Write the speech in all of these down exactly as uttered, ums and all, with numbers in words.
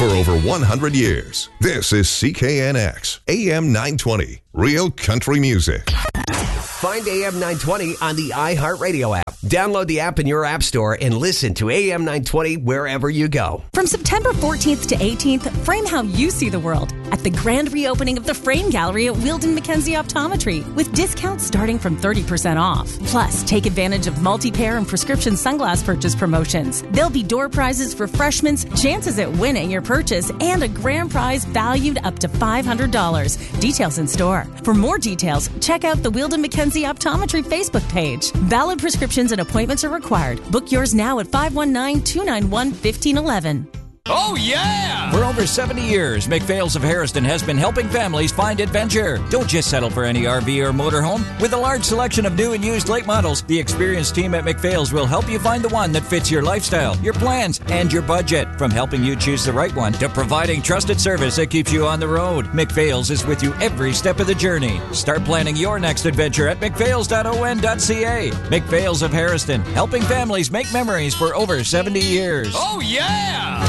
for over one hundred years. This is C K N X, A M nine twenty, Real Country Music. Find A M nine twenty on the iHeartRadio app. Download the app in your app store and listen to A M nine twenty wherever you go. From September fourteenth to eighteenth, frame how you see the world at the grand reopening of the Frame Gallery at Wilden McKenzie Optometry with discounts starting from thirty percent off. Plus, take advantage of multi-pair and prescription sunglass purchase promotions. There'll be door prizes for freshmen, chances at winning your purchase, and a grand prize valued up to five hundred dollars. Details in store. For more details, check out the Wilden McKenzie Optometry Facebook page. Valid prescriptions and appointments are required. Book yours now at five one nine, two nine one, one five one one. Oh, yeah! For over seventy years, McPhail's of Harrison has been helping families find adventure. Don't just settle for any R V or motorhome. With a large selection of new and used late models, the experienced team at McPhail's will help you find the one that fits your lifestyle, your plans, and your budget. From helping you choose the right one to providing trusted service that keeps you on the road, McPhail's is with you every step of the journey. Start planning your next adventure at mcphails dot o n dot c a. McPhail's of Harrison, helping families make memories for over seventy years. Oh, yeah!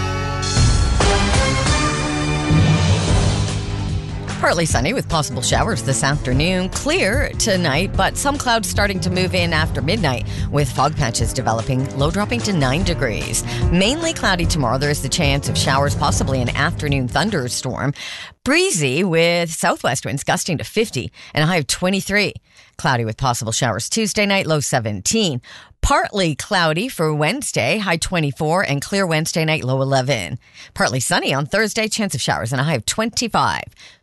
Partly sunny with possible showers this afternoon. Clear tonight, but some clouds starting to move in after midnight with fog patches developing, low dropping to nine degrees. Mainly cloudy tomorrow. There is the chance of showers, possibly an afternoon thunderstorm. Breezy with southwest winds gusting to fifty and a high of twenty-three. Cloudy with possible showers Tuesday night, low seventeen. Partly cloudy for Wednesday, high twenty-four, and clear Wednesday night, low eleven. Partly sunny on Thursday, chance of showers and a high of twenty-five.